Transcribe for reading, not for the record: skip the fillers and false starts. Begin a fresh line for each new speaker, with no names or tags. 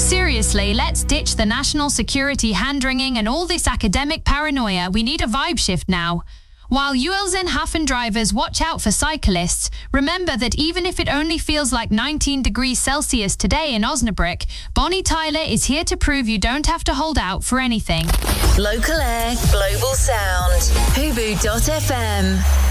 Seriously, let's ditch the national security hand-wringing and all this academic paranoia. We need a vibe shift now. While Uelzen-Hafen drivers watch out for cyclists, remember that even if it only feels like 19 degrees Celsius today in Osnabrück, Bonnie Tyler is here to prove you don't have to hold out for anything.
Local Air, Global Sound, Hubu.fm.